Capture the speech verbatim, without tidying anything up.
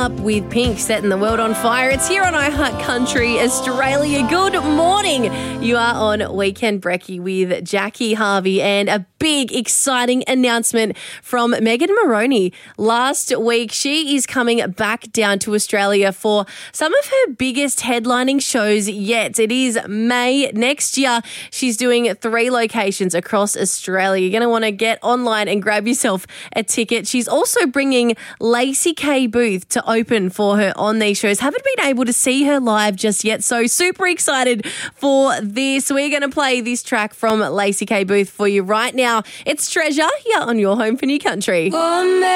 Up with Pink, setting the world on fire. It's here on iHeart Country Australia. Good morning. You are on Weekend Brekkie with Jackie Harvey, and a big, exciting announcement from Megan Moroney. Last week, she is coming back down to Australia for some of her biggest headlining shows yet. It is May next year. She's doing three locations across Australia. You're going to want to get online and grab yourself a ticket. She's also bringing Lacey K. Booth to open for her on these shows. Haven't been able to see her live just yet, so super excited for this. We're going to play this track from Lacey K. Booth for you right now. It's Treasure here on your home for New Country.